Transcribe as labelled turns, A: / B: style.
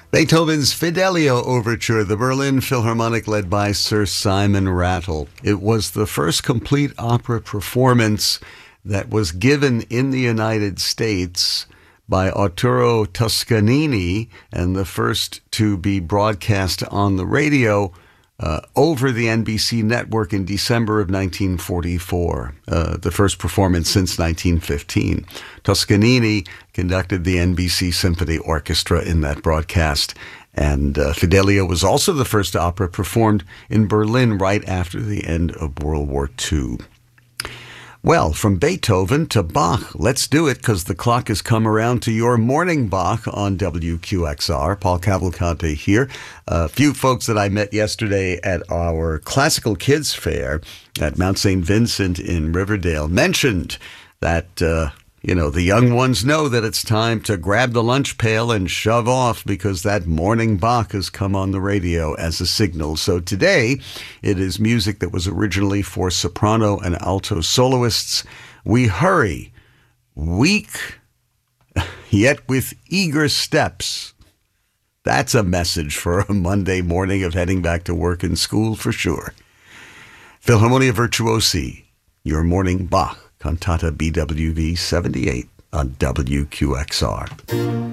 A: Beethoven's Fidelio Overture, the Berlin Philharmonic led by Sir Simon Rattle. It was the first complete opera performance that was given in the United States by Arturo Toscanini, and the first to be broadcast on the radio over the NBC network in December of 1944, the first performance since 1915. Toscanini conducted the NBC Symphony Orchestra in that broadcast, and Fidelio was also the first opera performed in Berlin right after the end of World War II. Well, from Beethoven to Bach, let's do it, because the clock has come around to your morning Bach on WQXR. Paul Cavalcante here. A few folks that I met yesterday at our Classical Kids Fair at Mount St. Vincent in Riverdale mentioned that, the young ones know that it's time to grab the lunch pail and shove off, because that morning Bach has come on the radio as a signal. So today, it is music that was originally for soprano and alto soloists. We hurry, weak, yet with eager steps. That's a message for a Monday morning of heading back to work and school for sure. Philharmonia Virtuosi, your morning Bach. Cantata BWV 78 on WQXR.